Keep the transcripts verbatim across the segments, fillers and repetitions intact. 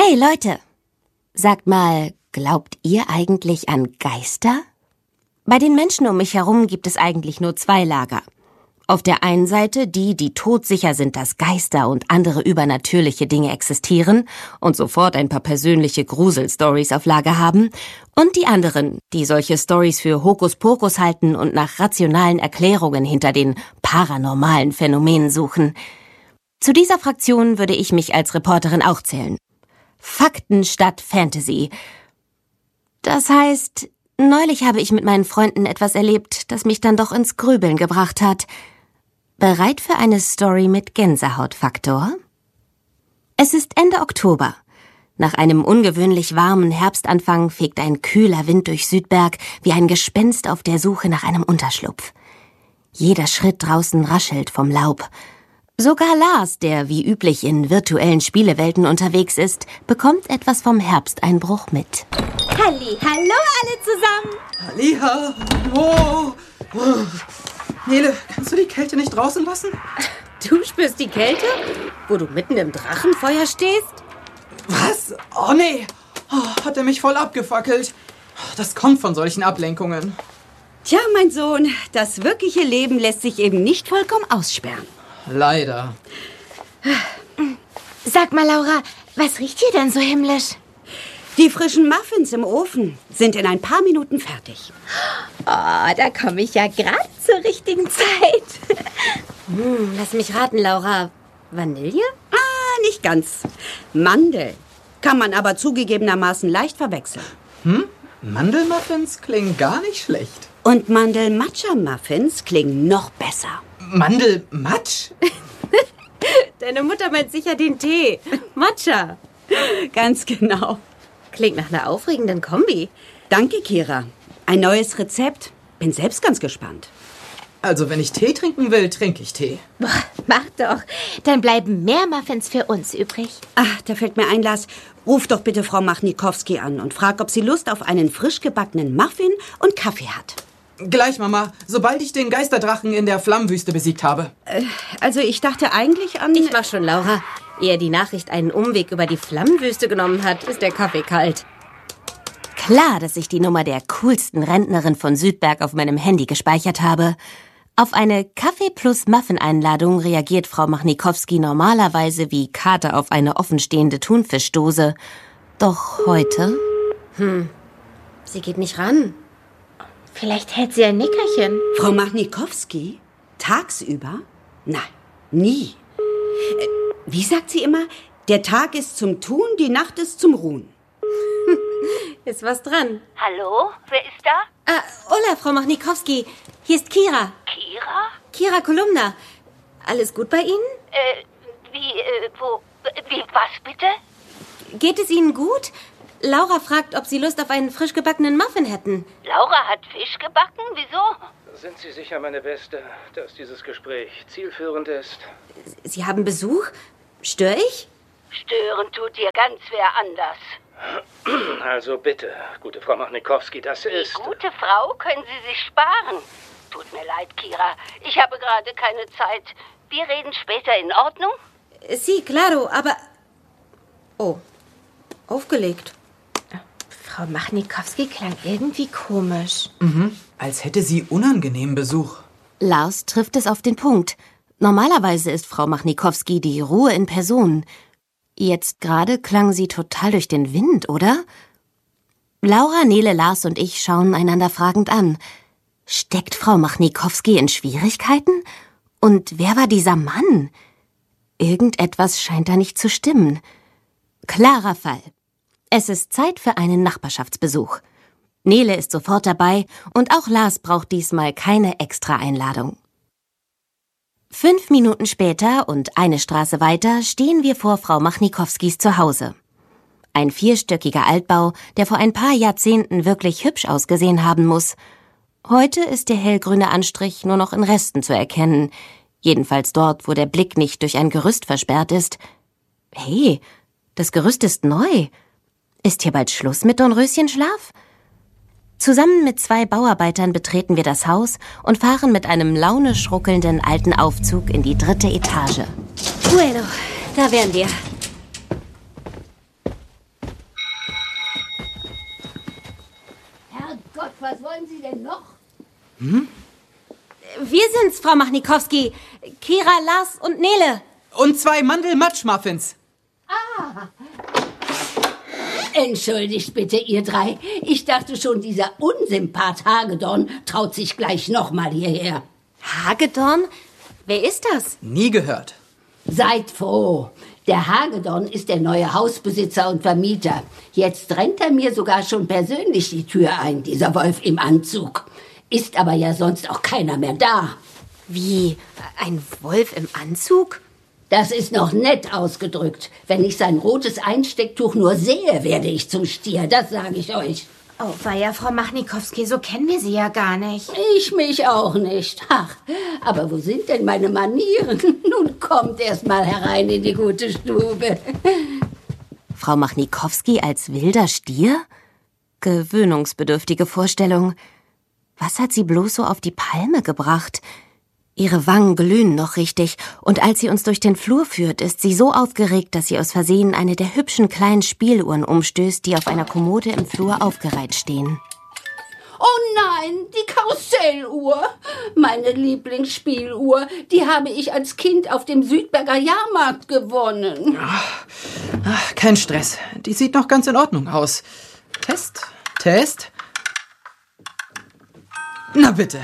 Hey Leute, sagt mal, glaubt ihr eigentlich an Geister? Bei den Menschen um mich herum gibt es eigentlich nur zwei Lager. Auf der einen Seite die, die todsicher sind, dass Geister und andere übernatürliche Dinge existieren und sofort ein paar persönliche Gruselstories auf Lager haben, und die anderen, die solche Stories für Hokuspokus halten und nach rationalen Erklärungen hinter den paranormalen Phänomenen suchen. Zu dieser Fraktion würde ich mich als Reporterin auch zählen. Fakten statt Fantasy. Das heißt, neulich habe ich mit meinen Freunden etwas erlebt, das mich dann doch ins Grübeln gebracht hat. Bereit für eine Story mit Gänsehautfaktor? Es ist Ende Oktober. Nach einem ungewöhnlich warmen Herbstanfang fegt ein kühler Wind durch Südberg wie ein Gespenst auf der Suche nach einem Unterschlupf. Jeder Schritt draußen raschelt vom Laub. Sogar Lars, der wie üblich in virtuellen Spielewelten unterwegs ist, bekommt etwas vom Herbsteinbruch mit. Halli, hallo alle zusammen! Halliha! Oh. Oh. Nele, kannst du die Kälte nicht draußen lassen? Du spürst die Kälte, wo du mitten im Drachenfeuer stehst? Was? Oh nee! Oh, hat er mich voll abgefackelt. Das kommt von solchen Ablenkungen. Tja, mein Sohn, das wirkliche Leben lässt sich eben nicht vollkommen aussperren. Leider. Sag mal, Laura, was riecht hier denn so himmlisch? Die frischen Muffins im Ofen sind in ein paar Minuten fertig. Oh, da komme ich ja gerade zur richtigen Zeit. Hm, lass mich raten, Laura. Vanille? Ah, nicht ganz. Mandel. Kann man aber zugegebenermaßen leicht verwechseln. Hm? Mandelmuffins klingen gar nicht schlecht. Und Mandel-Matcha-Muffins klingen noch besser. Mandelmatsch? Deine Mutter meint sicher den Tee. Matcha. Ganz genau. Klingt nach einer aufregenden Kombi. Danke, Kira. Ein neues Rezept. Bin selbst ganz gespannt. Also, wenn ich Tee trinken will, trinke ich Tee. Boah, mach doch. Dann bleiben mehr Muffins für uns übrig. Ach, da fällt mir ein, Lars. Ruf doch bitte Frau Machnikowski an und frag, ob sie Lust auf einen frisch gebackenen Muffin und Kaffee hat. Gleich, Mama. Sobald ich den Geisterdrachen in der Flammenwüste besiegt habe. Äh, also, ich dachte eigentlich an... Ich mach schon, Laura. Ehe die Nachricht einen Umweg über die Flammenwüste genommen hat, ist der Kaffee kalt. Klar, dass ich die Nummer der coolsten Rentnerin von Südberg auf meinem Handy gespeichert habe. Auf eine Kaffee-plus-Muffin-Einladung reagiert Frau Machnikowski normalerweise wie Kater auf eine offenstehende Thunfischdose. Doch heute... Hm, sie geht nicht ran. Vielleicht hält sie ein Nickerchen. Frau Machnikowski? Tagsüber? Nein, nie. Äh, wie sagt sie immer? Der Tag ist zum Tun, die Nacht ist zum Ruhen. Ist was dran? Hallo, wer ist da? Ah, hola, Frau Machnikowski. Hier ist Kira. Kira? Kira Kolumna. Alles gut bei Ihnen? Äh, wie, äh, wo, wie, was bitte? Geht es Ihnen gut? Laura fragt, ob Sie Lust auf einen frisch gebackenen Muffin hätten. Laura hat Fisch gebacken? Wieso? Sind Sie sicher, meine Beste, dass dieses Gespräch zielführend ist? Sie haben Besuch? Störe ich? Stören tut hier ganz wer anders. Also bitte, gute Frau Machnikowski, das ist... Die gute Frau können Sie sich sparen. Tut mir leid, Kira. Ich habe gerade keine Zeit. Wir reden später, in Ordnung? Sí, claro, aber... Oh, aufgelegt. Frau Machnikowski klang irgendwie komisch. Mhm, als hätte sie unangenehmen Besuch. Lars trifft es auf den Punkt. Normalerweise ist Frau Machnikowski die Ruhe in Person. Jetzt gerade klang sie total durch den Wind, oder? Laura, Nele, Lars und ich schauen einander fragend an. Steckt Frau Machnikowski in Schwierigkeiten? Und wer war dieser Mann? Irgendetwas scheint da nicht zu stimmen. Klarer Fall. Es ist Zeit für einen Nachbarschaftsbesuch. Nele ist sofort dabei und auch Lars braucht diesmal keine Extra-Einladung. Fünf Minuten später und eine Straße weiter stehen wir vor Frau Machnikowskis Zuhause. Ein vierstöckiger Altbau, der vor ein paar Jahrzehnten wirklich hübsch ausgesehen haben muss. Heute ist der hellgrüne Anstrich nur noch in Resten zu erkennen. Jedenfalls dort, wo der Blick nicht durch ein Gerüst versperrt ist. Hey, das Gerüst ist neu. Ist hier bald Schluss mit Dornröschenschlaf? Zusammen mit zwei Bauarbeitern betreten wir das Haus und fahren mit einem launisch ruckelnden alten Aufzug in die dritte Etage. Bueno, da wären wir. Hm? Wir sind's, Frau Machnikowski. Kira, Lars und Nele. Und zwei Mandel-Matsch-Muffins. Ah. Entschuldigt bitte, ihr drei. Ich dachte schon, dieser Unsympath Hagedorn traut sich gleich nochmal hierher. Hagedorn? Wer ist das? Nie gehört. Seid froh. Der Hagedorn ist der neue Hausbesitzer und Vermieter. Jetzt rennt er mir sogar schon persönlich die Tür ein, dieser Wolf im Anzug. Ist aber ja sonst auch keiner mehr da. Wie? Ein Wolf im Anzug? Das ist noch nett ausgedrückt. Wenn ich sein rotes Einstecktuch nur sehe, werde ich zum Stier, das sage ich euch. Oh, weia, Frau Machnikowski, so kennen wir Sie ja gar nicht. Ich mich auch nicht. Ach, aber wo sind denn meine Manieren? Nun kommt erst mal herein in die gute Stube. Frau Machnikowski als wilder Stier? Gewöhnungsbedürftige Vorstellung. Was hat sie bloß so auf die Palme gebracht? Ihre Wangen glühen noch richtig, und als sie uns durch den Flur führt, ist sie so aufgeregt, dass sie aus Versehen eine der hübschen kleinen Spieluhren umstößt, die auf einer Kommode im Flur aufgereiht stehen. Oh nein, die Karusselluhr. Meine Lieblingsspieluhr, die habe ich als Kind auf dem Südberger Jahrmarkt gewonnen. Ach, ach, kein Stress. Die sieht noch ganz in Ordnung aus. Test, Test. Na bitte.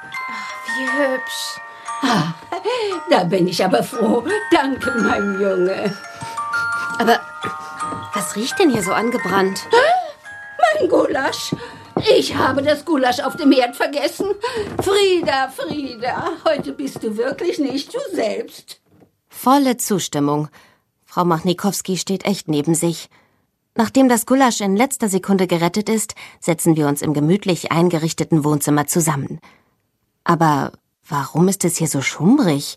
Wie hübsch. Ah, da bin ich aber froh. Danke, mein Junge. Aber was riecht denn hier so angebrannt? Mein Gulasch. Ich habe das Gulasch auf dem Herd vergessen. Frieda, Frieda, heute bist du wirklich nicht du selbst. Volle Zustimmung. Frau Machnikowski steht echt neben sich. Nachdem das Gulasch in letzter Sekunde gerettet ist, setzen wir uns im gemütlich eingerichteten Wohnzimmer zusammen. Aber warum ist es hier so schummrig?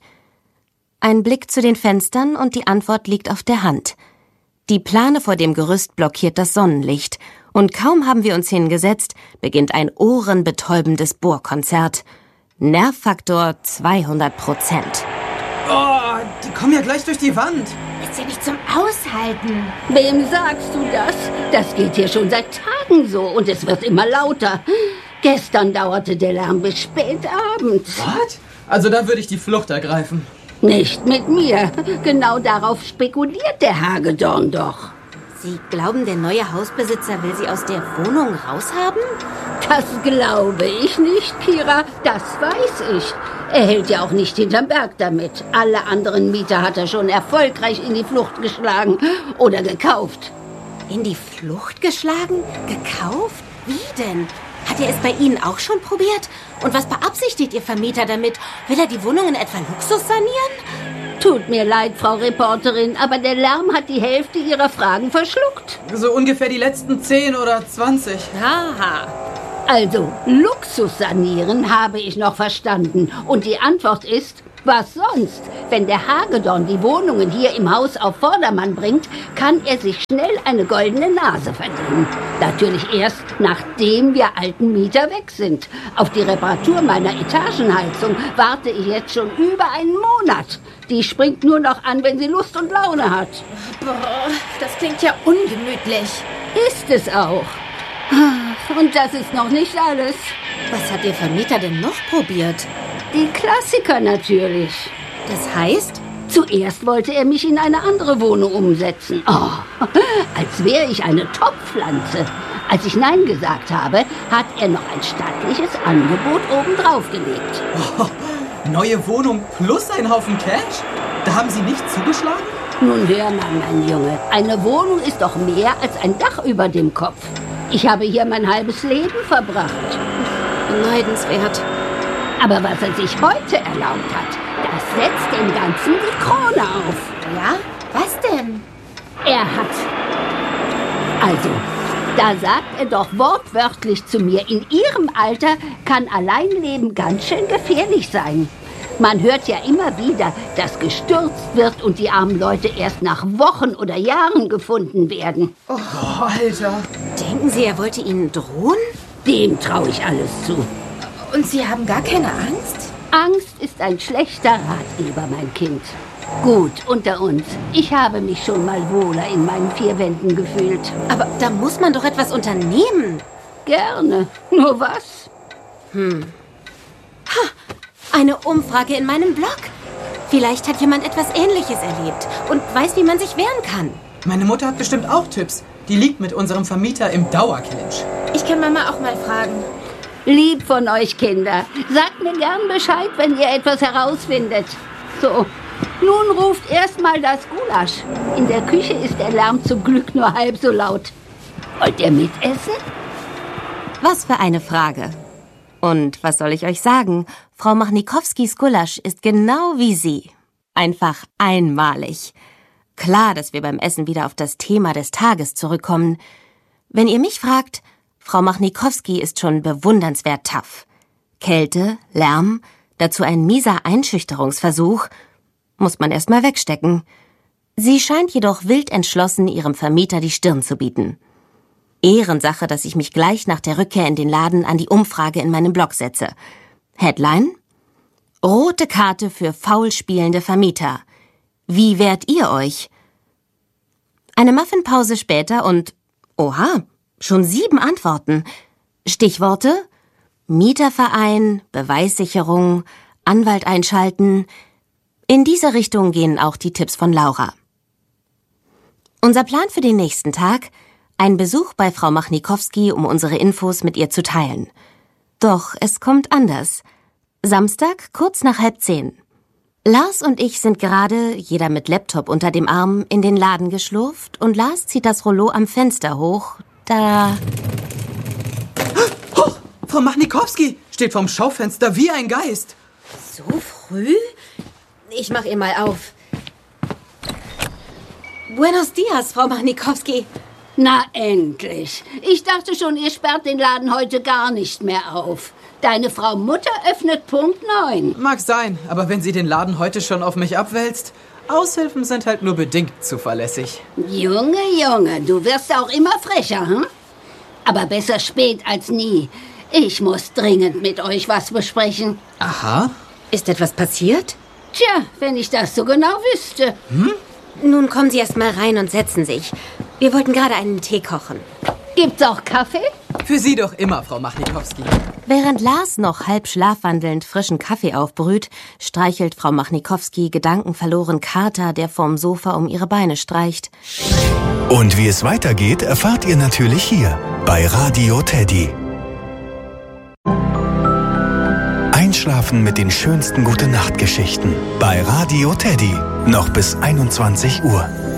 Ein Blick zu den Fenstern und die Antwort liegt auf der Hand. Die Plane vor dem Gerüst blockiert das Sonnenlicht, und kaum haben wir uns hingesetzt, beginnt ein ohrenbetäubendes Bohrkonzert. Nervfaktor zweihundert Prozent. Oh, die kommen ja gleich durch die Wand. Ist ja nicht zum Aushalten. Wem sagst du das? Das geht hier schon seit Tagen so und es wird immer lauter. Gestern dauerte der Lärm bis spät abends. Was? Also da würde ich die Flucht ergreifen. Nicht mit mir. Genau darauf spekuliert der Hagedorn doch. Sie glauben, der neue Hausbesitzer will Sie aus der Wohnung raushaben? Das glaube ich nicht, Kira. Das weiß ich. Er hält ja auch nicht hinterm Berg damit. Alle anderen Mieter hat er schon erfolgreich in die Flucht geschlagen oder gekauft. In die Flucht geschlagen? Gekauft? Wie denn? Hat er es bei Ihnen auch schon probiert? Und was beabsichtigt Ihr Vermieter damit? Will er die Wohnungen etwa Luxus sanieren? Tut mir leid, Frau Reporterin, aber der Lärm hat die Hälfte Ihrer Fragen verschluckt. So ungefähr die letzten zehn oder zwanzig. Haha. Also, Luxus sanieren habe ich noch verstanden. Und die Antwort ist, was sonst? Wenn der Hagedorn die Wohnungen hier im Haus auf Vordermann bringt, kann er sich schnell eine goldene Nase verdienen. Natürlich erst, nachdem wir alten Mieter weg sind. Auf die Reparatur meiner Etagenheizung warte ich jetzt schon über einen Monat. Die springt nur noch an, wenn sie Lust und Laune hat. Boah, das klingt ja ungemütlich. Ist es auch. Und das ist noch nicht alles. Was hat Ihr Vermieter denn noch probiert? Die Klassiker natürlich. Das heißt? Zuerst wollte er mich in eine andere Wohnung umsetzen. Oh, als wäre ich eine Topfpflanze. Als ich Nein gesagt habe, hat er noch ein stattliches Angebot obendrauf gelegt. Oh, neue Wohnung plus ein Haufen Cash? Da haben Sie nicht zugeschlagen? Nun hör mal, mein Junge. Eine Wohnung ist doch mehr als ein Dach über dem Kopf. Ich habe hier mein halbes Leben verbracht. Beneidenswert. Aber was er sich heute erlaubt hat, das setzt dem Ganzen die Krone auf. Ja? Was denn? Er hat... Also, da sagt er doch wortwörtlich zu mir, in Ihrem Alter kann Alleinleben ganz schön gefährlich sein. Man hört ja immer wieder, dass gestürzt wird und die armen Leute erst nach Wochen oder Jahren gefunden werden. Oh, Alter. Denken Sie, er wollte Ihnen drohen? Dem traue ich alles zu. Und Sie haben gar keine Angst? Angst ist ein schlechter Ratgeber, mein Kind. Gut, unter uns. Ich habe mich schon mal wohler in meinen vier Wänden gefühlt. Aber da muss man doch etwas unternehmen. Gerne. Nur was? Hm. Ha, eine Umfrage in meinem Blog. Vielleicht hat jemand etwas Ähnliches erlebt und weiß, wie man sich wehren kann. Meine Mutter hat bestimmt auch Tipps. Die liegt mit unserem Vermieter im Dauerclinch. Ich kann Mama auch mal fragen. Lieb von euch, Kinder. Sagt mir gern Bescheid, wenn ihr etwas herausfindet. So, nun ruft erstmal das Gulasch. In der Küche ist der Lärm zum Glück nur halb so laut. Wollt ihr mitessen? Was für eine Frage. Und was soll ich euch sagen? Frau Machnikowskis Gulasch ist genau wie sie. Einfach einmalig. Klar, dass wir beim Essen wieder auf das Thema des Tages zurückkommen. Wenn ihr mich fragt, Frau Machnikowski ist schon bewundernswert tough. Kälte, Lärm, dazu ein mieser Einschüchterungsversuch, muss man erst mal wegstecken. Sie scheint jedoch wild entschlossen, ihrem Vermieter die Stirn zu bieten. Ehrensache, dass ich mich gleich nach der Rückkehr in den Laden an die Umfrage in meinem Blog setze. Headline: Rote Karte für faul spielende Vermieter. Wie wehrt ihr euch? Eine Muffinpause später und, oha, schon sieben Antworten. Stichworte: Mieterverein, Beweissicherung, Anwalt einschalten. In diese Richtung gehen auch die Tipps von Laura. Unser Plan für den nächsten Tag: ein Besuch bei Frau Machnikowski, um unsere Infos mit ihr zu teilen. Doch es kommt anders. Samstag, kurz nach halb zehn. Lars und ich sind gerade, jeder mit Laptop unter dem Arm, in den Laden geschlurft und Lars zieht das Rollo am Fenster hoch. Da... Oh, Frau Machnikowski steht vorm Schaufenster wie ein Geist. So früh? Ich mach ihr mal auf. Buenos dias, Frau Machnikowski. Na endlich. Ich dachte schon, ihr sperrt den Laden heute gar nicht mehr auf. Deine Frau Mutter öffnet Punkt neun. Mag sein, aber wenn sie den Laden heute schon auf mich abwälzt, Aushilfen sind halt nur bedingt zuverlässig. Junge, Junge, du wirst auch immer frecher, hm? Aber besser spät als nie. Ich muss dringend mit euch was besprechen. Aha. Ist etwas passiert? Tja, wenn ich das so genau wüsste. Hm? Nun kommen Sie erst mal rein und setzen sich. Wir wollten gerade einen Tee kochen. Gibt's auch Kaffee? Für Sie doch immer, Frau Machnikowski. Während Lars noch halb schlafwandelnd frischen Kaffee aufbrüht, streichelt Frau Machnikowski gedankenverloren Kater, der vorm Sofa um ihre Beine streicht. Und wie es weitergeht, erfahrt ihr natürlich hier bei Radio Teddy. Einschlafen mit den schönsten Gute-Nacht-Geschichten bei Radio Teddy. Noch bis einundzwanzig Uhr.